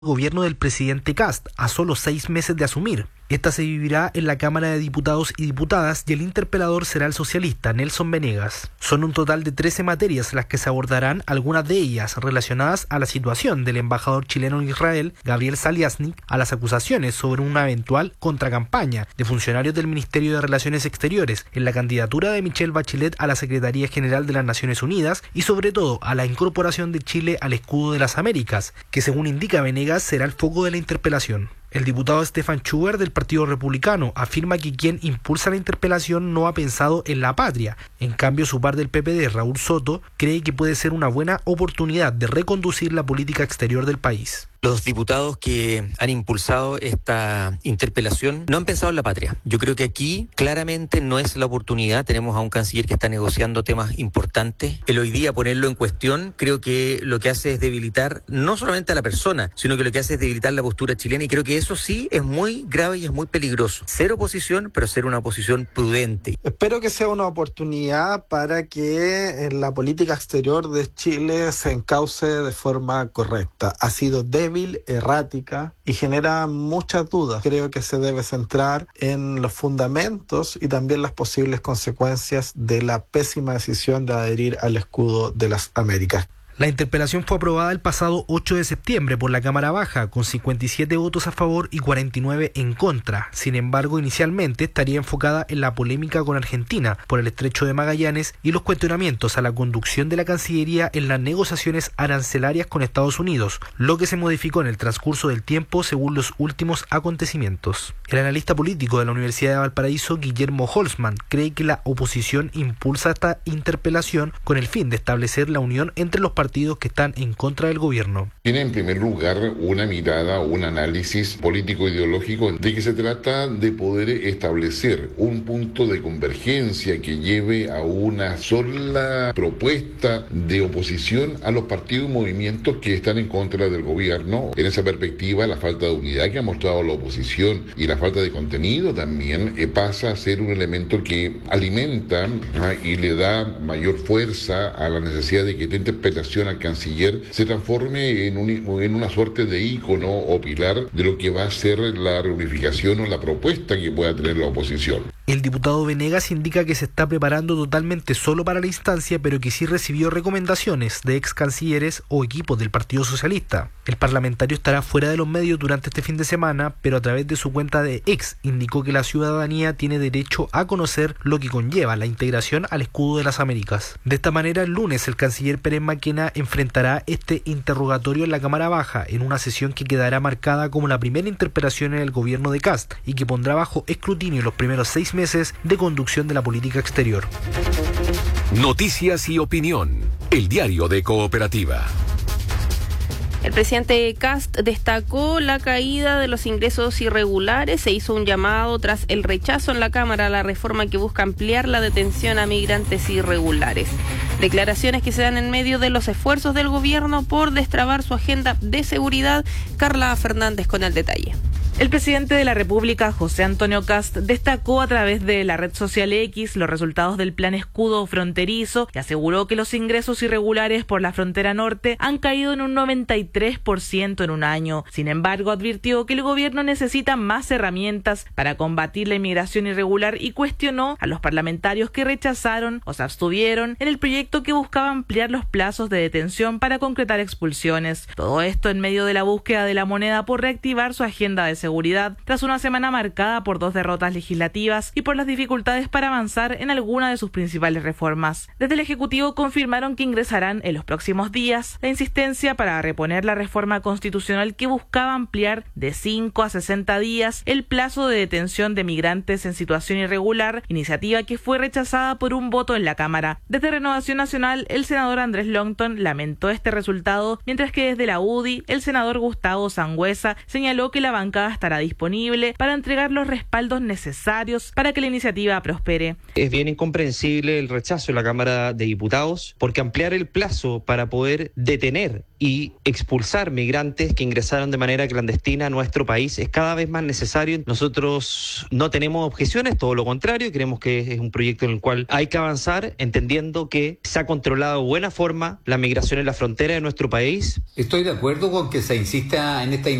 gobierno del presidente Kast, a solo 6 meses de asumir. Esta se vivirá en la Cámara de Diputados y Diputadas y el interpelador será el socialista Nelson Venegas. Son un total de 13 materias las que se abordarán, algunas de ellas relacionadas a la situación del embajador chileno en Israel, Gabriel Saliasnik, a las acusaciones sobre una eventual contracampaña de funcionarios del Ministerio de Relaciones Exteriores en la candidatura de Michelle Bachelet a la Secretaría General de las Naciones Unidas y sobre todo a la incorporación de Chile al escudo de las Américas, que según indica Venegas será el foco de la interpelación. El diputado Stefan Schuber del Partido Republicano afirma que quien impulsa la interpelación no ha pensado en la patria. En cambio, su par del PPD, Raúl Soto, cree que puede ser una buena oportunidad de reconducir la política exterior del país. Los diputados que han impulsado esta interpelación no han pensado en la patria. Yo creo que aquí claramente no es la oportunidad. Tenemos a un canciller que está negociando temas importantes. El hoy día ponerlo en cuestión creo que lo que hace es debilitar no solamente a la persona, sino que lo que hace es debilitar la postura chilena, y creo que eso sí es muy grave y es muy peligroso. Ser oposición, pero ser una oposición prudente. Espero que sea una oportunidad para que en la política exterior de Chile se encauce de forma correcta. Ha sido débil, errática y genera muchas dudas. Creo que se debe centrar en los fundamentos y también las posibles consecuencias de la pésima decisión de adherir al escudo de las Américas. La interpelación fue aprobada el pasado 8 de septiembre por la Cámara Baja, con 57 votos a favor y 49 en contra. Sin embargo, inicialmente estaría enfocada en la polémica con Argentina por el Estrecho de Magallanes y los cuestionamientos a la conducción de la Cancillería en las negociaciones arancelarias con Estados Unidos, lo que se modificó en el transcurso del tiempo según los últimos acontecimientos. El analista político de la Universidad de Valparaíso, Guillermo Holzman, cree que la oposición impulsa esta interpelación con el fin de establecer la unión entre los partidos que están en contra del gobierno. Tiene en primer lugar una mirada, un análisis político-ideológico de que se trata de poder establecer un punto de convergencia que lleve a una sola propuesta de oposición a los partidos y movimientos que están en contra del gobierno. En esa perspectiva, la falta de unidad que ha mostrado la oposición y la falta de contenido también pasa a ser un elemento que alimenta y le da mayor fuerza a la necesidad de que esta interpretación al canciller se transforme en una suerte de ícono o pilar de lo que va a ser la reunificación o la propuesta que pueda tener la oposición. El diputado Venegas indica que se está preparando totalmente solo para la instancia, pero que sí recibió recomendaciones de ex cancilleres o equipos del Partido Socialista. El parlamentario estará fuera de los medios durante este fin de semana, pero a través de su cuenta de X indicó que la ciudadanía tiene derecho a conocer lo que conlleva la integración al escudo de las Américas. De esta manera, el lunes el canciller Pérez Maquena enfrentará este interrogatorio en la Cámara Baja, en una sesión que quedará marcada como la primera interpelación en el gobierno de Kast y que pondrá bajo escrutinio los primeros 6 meses de conducción de la política exterior. Noticias y opinión. El diario de Cooperativa. El presidente Kast destacó la caída de los ingresos irregulares e hizo un llamado tras el rechazo en la Cámara a la reforma que busca ampliar la detención a migrantes irregulares. Declaraciones que se dan en medio de los esfuerzos del gobierno por destrabar su agenda de seguridad. Carla Fernández con el detalle. El presidente de la República, José Antonio Kast, destacó a través de la red social X los resultados del plan escudo fronterizo y aseguró que los ingresos irregulares por la frontera norte han caído en un 93% en un año. Sin embargo, advirtió que el gobierno necesita más herramientas para combatir la inmigración irregular y cuestionó a los parlamentarios que rechazaron o se abstuvieron en el proyecto que buscaba ampliar los plazos de detención para concretar expulsiones. Todo esto en medio de la búsqueda de la moneda por reactivar su agenda de seguridad, tras una semana marcada por 2 derrotas legislativas y por las dificultades para avanzar en alguna de sus principales reformas. Desde el Ejecutivo confirmaron que ingresarán en los próximos días la insistencia para reponer la reforma constitucional que buscaba ampliar de 5 a 60 días el plazo de detención de migrantes en situación irregular, iniciativa que fue rechazada por un voto en la Cámara. Desde Renovación Nacional, el senador Andrés Longton lamentó este resultado, mientras que desde la UDI, el senador Gustavo Sangüesa señaló que la bancada Nueva estará disponible para entregar los respaldos necesarios para que la iniciativa prospere. Es bien incomprensible el rechazo en la Cámara de Diputados, porque ampliar el plazo para poder detener y expulsar migrantes que ingresaron de manera clandestina a nuestro país es cada vez más necesario. Nosotros no tenemos objeciones, todo lo contrario, creemos que es un proyecto en el cual hay que avanzar, entendiendo que se ha controlado de buena forma la migración en la frontera de nuestro país. Estoy de acuerdo con que se insista en esta